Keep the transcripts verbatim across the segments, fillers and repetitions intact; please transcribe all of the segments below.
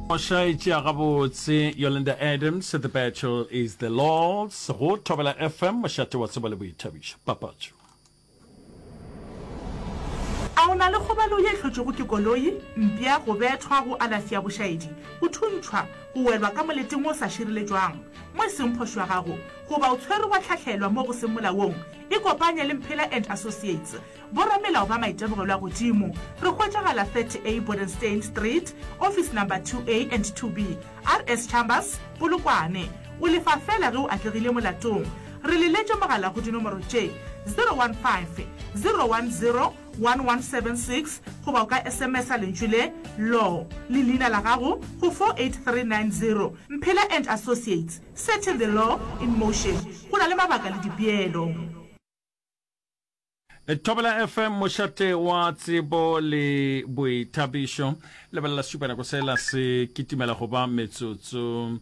Shaitia Rabotsi, Yolanda Adams, The Battle is the Lord's. Go Tobela F M, Mashatu Watsabalawi Tabish. Papachu. A ona le kgobalo ye hlotšego ke koloi mpia go betšwa go alafi ya bošaedi go thuntšhwa go welwa ka moleteng o sa širiletswang mo e seng phošwa gago goba o tshwere wa tlhatlhelwa mo go seng molaong e kopanye le Mphela and Associates boramelao ba maitemogelo a godimo re hwetšagala thirty A Bodenstein Street, office number two A and two B, R S Chambers, Polokwane. O lefa fela ge o atlegile molatong. Re leletše mogala go dinomoro tše zero one five zero one zero one one seven six goba o ka S M S a lentšwile law le leina la gago go four eight three nine zero. Mphela and Associates, setting the law in motion. Go na le mabaka le dipeelo. Tobela F M mošate wa tsebo le boithabišo le bala supana go sela se kitimela go ba metsotso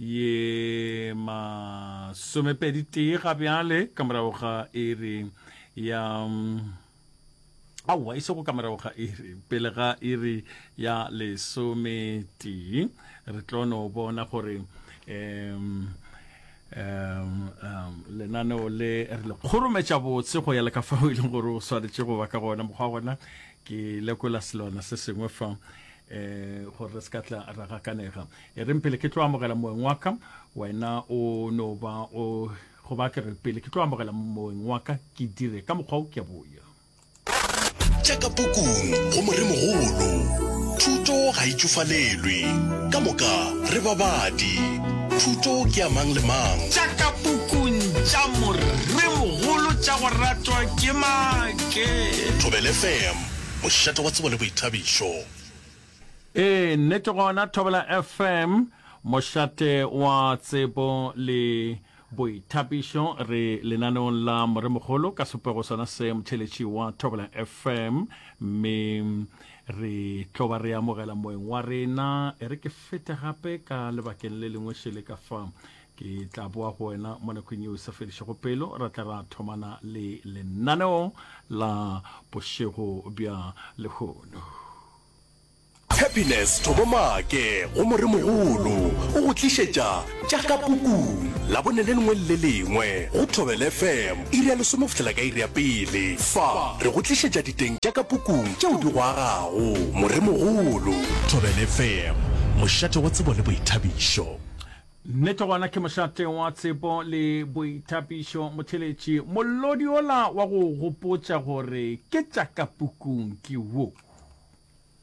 ye ma somepedi ti ga bjale kamera ga iri ya awa iso go kamera ga iri pele ga iri ya le someti re tlono bona gore em um um le nano le le khurumetša botse go ya le ka fao ile gore o swanetše go ba ka gona mogwa gona ke lekola selona se sengwe fa eh gore se ka tla ra ga kanega e re mpele ke tlo amogela moeng wa ka wena o no ba o go ba ke re pele ke tlo amogela moeng wa ka ke dire ka mogwa o ke boya tšaka pukung go moremogolo thuto ga e tšofalelwe ka moka re babadi thuto ke a mang le mang tšaka pukung tša moremogolo tša go ratwa ke make Thobela F M mošate wa tsebo le boithabišo e nnete gona Thobela F M mošate wa tsebo le boithabišo re lenaneong la moremogolo ka supego sona se motheletši wa Thobela F M me re tloba re amogela moeng wa rena e re ke fete gape ka lebakeng le lengwe šele ka fa ke tla boa go wena mo nakong yeo sa fedišego pelo ra tla ra thomana le lenaneo la bošego bja lehono Happiness Thobomake go moremogolo o go tlišetša tšaka pukung la bone le lengwe le lengwe go Thobela F M iri ya lesome go fihla ka iri ya pele fa re go tlišetša diteng tšaka pukung tšeo di go agago moremogolo Thobela F M mošate wa tsebo le boithabišo nnete gona ke mošate wa tsebo le boithabišo motheletši molodi ola wa go gopotša gore ke tšaka pukung ke wo